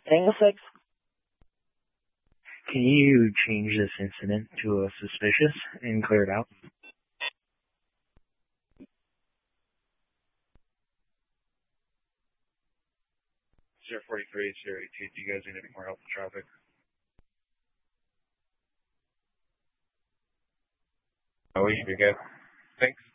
Tango 6. Can you change this incident to a suspicious and clear it out? 043, 018, do you guys need any more help with traffic? Oh, you good. Thanks.